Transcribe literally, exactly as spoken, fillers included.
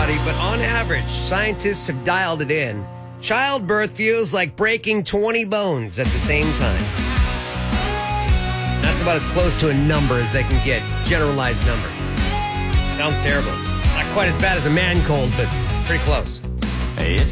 everybody, but on average, scientists have dialed it in. Childbirth feels like breaking twenty bones at the same time. That's about as close to a number as they can get. Generalized number. Sounds terrible. Not quite as bad as a man cold, but pretty close. It's